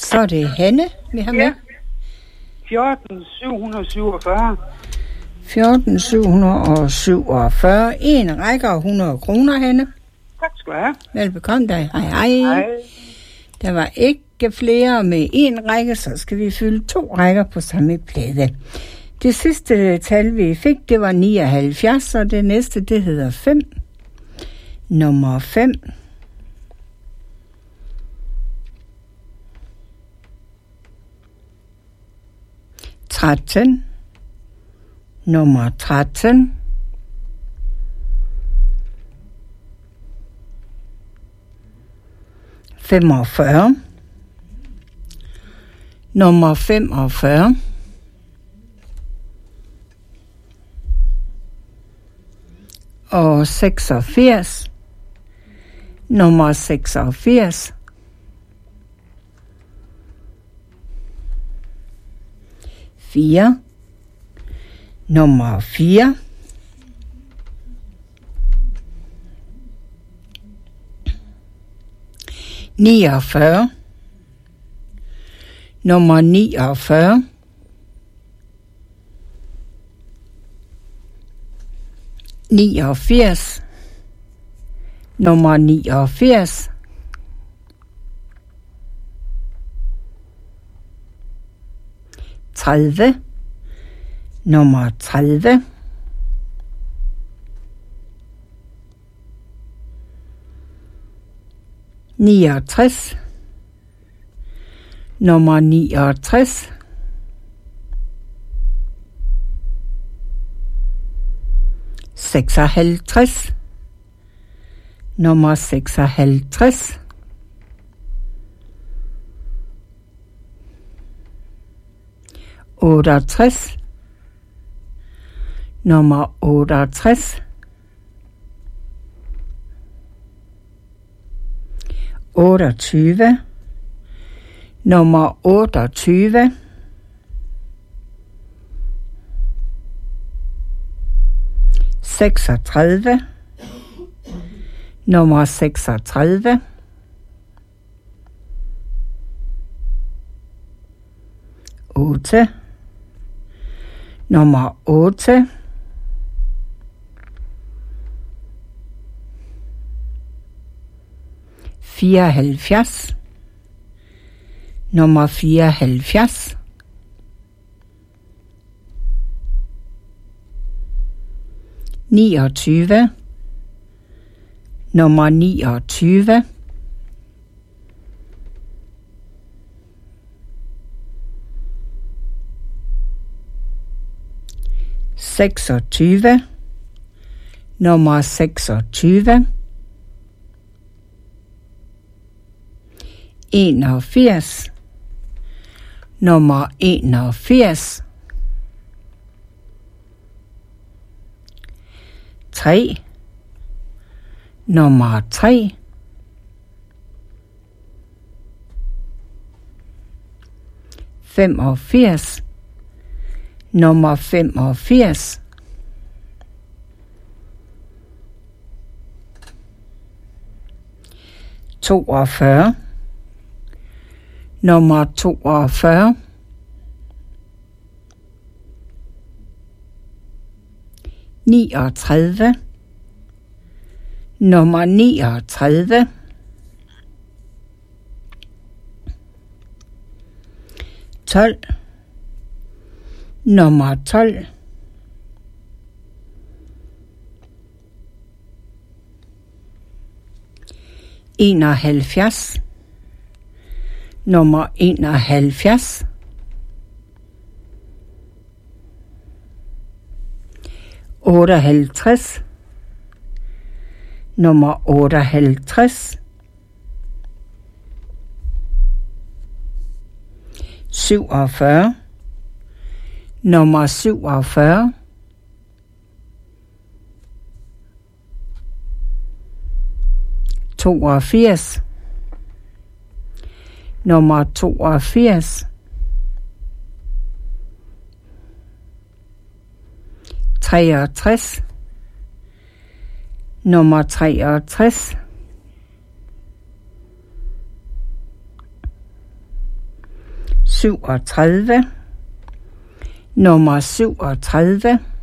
Så er det Hanne, vi har med. Ja. 14.747. 14.747. En række af 100 kroner, Hanne. Tak skal du have. Velbekomme dig. Hej, hej. Hej. Der var ikke flere med en række, så skal vi fylde 2 rækker på samme plade. Det sidste tal, vi fik, det var 79, og det næste, det hedder 5. Nummer 5. Nummer 13. Nummer 45. Og 86. Nummer 86. 4. Nummer 4. 49. Nummer 49. 89. Nummer 89. 30. Nummer 30. 69. Nummer 69. 56. Nummer 56. 68. Nummer 68. 28. Nummer 28. 36. Nummer 36. 8. Nummer 8. 74. Nummer 74. 29. Nummer 29. 26. Nummer 26. 81. Nummer 81. 3. Nummer 3. 85. Nummer 85. 42. Nummer 42. 39. Nummer 39. 12. Nummer 12. 71. Nummer 71. 58. Nummer 58. 47. Nummer 47. 82. Nummer 82. 63. Nummer 63. 37, nummer 37,